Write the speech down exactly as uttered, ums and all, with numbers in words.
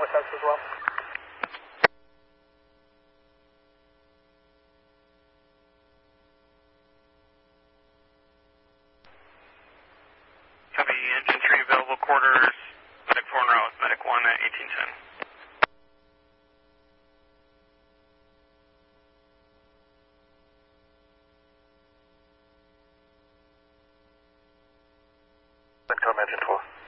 with us as well. Copy, engine three available quarters, medic four en route, medic one at eighteen ten. Confirm engine four.